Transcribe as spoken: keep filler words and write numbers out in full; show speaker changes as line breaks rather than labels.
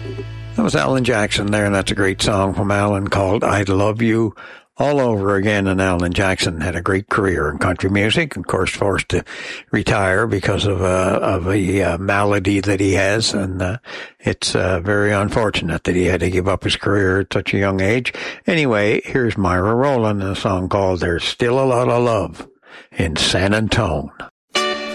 That was Alan Jackson there, and that's a great song from Alan called I'd Love You All Over Again. And Alan Jackson had a great career in country music, of course forced to retire because of a, of a uh, malady that he has, and uh, it's uh, very unfortunate that he had to give up his career at such a young age. Anyway, here's Myra Rowland in a song called There's Still a Lot of Love in San Antone.